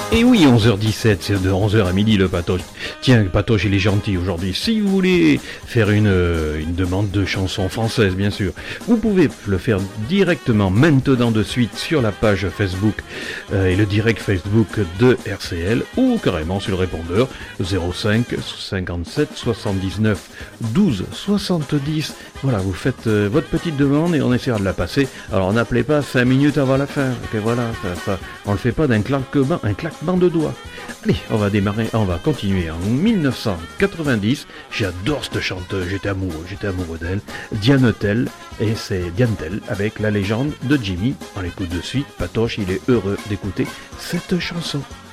Et oui, 11h17, c'est de 11h à midi le Patoche. Tiens, Patoche, il est gentil aujourd'hui. Si vous voulez faire une demande de chanson française, bien sûr, vous pouvez le faire directement maintenant de suite sur la page Facebook et le direct Facebook de RCL ou carrément sur le répondeur 05 57 79 12 70. Voilà, vous faites votre petite demande et on essaiera de la passer. Alors n'appelez pas 5 minutes avant la fin. Ok, voilà, on le fait pas d'un claquement de doigts. Allez, on va continuer en 1990. J'adore cette chanteuse, j'étais amoureux d'elle. Diane Tell, et c'est Diane Tell avec La légende de Jimmy. On l'écoute de suite, Patoche, il est heureux d'écouter cette chanson.